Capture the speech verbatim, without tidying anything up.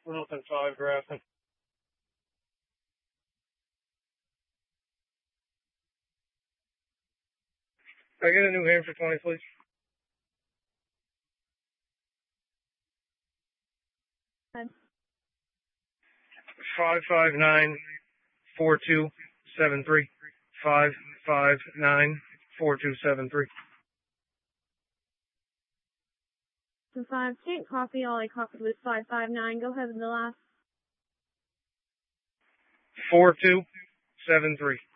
Littleton five, Grafton. Can I get a New Hampshire twenty, please? Five five nine four two seven three. Five five nine four two seven three. The five can't copy. All I copied was five five nine. Go ahead with the last. Four two seven three.